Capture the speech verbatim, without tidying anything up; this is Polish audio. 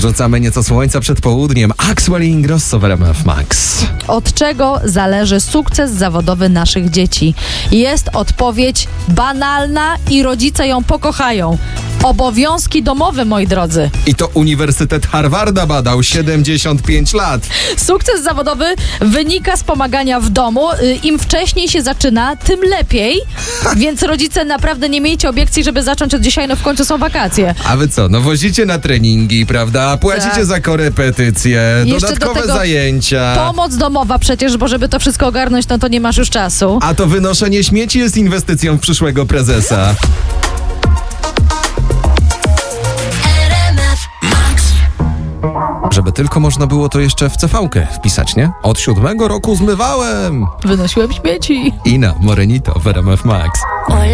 Rzucamy nieco słońca przed południem. Axwell i Ingrosso w R M F Max. Od czego zależy sukces zawodowy naszych dzieci? Jest odpowiedź banalna i rodzice ją pokochają. Obowiązki domowe, moi drodzy. I to Uniwersytet Harvarda badał siedemdziesiąt pięć lat. Sukces zawodowy wynika z pomagania w domu. Im wcześniej się zaczyna, tym lepiej. Więc rodzice, naprawdę nie miejcie obiekcji, żeby zacząć od dzisiaj, no w końcu są wakacje. A wy co? No wozicie na treningi, prawda? Płacicie Tak. za korepetycje, Jeszcze dodatkowe do tego zajęcia. Pomoc domowa przecież, bo żeby to wszystko ogarnąć, no to nie masz już czasu. A to wynoszenie śmieci jest inwestycją w przyszłego prezesa. Żeby tylko można było to jeszcze w C V-kę wpisać, nie? Od siódmego roku zmywałem. Wynosiłem śmieci. Ina Morenito w R M F Max.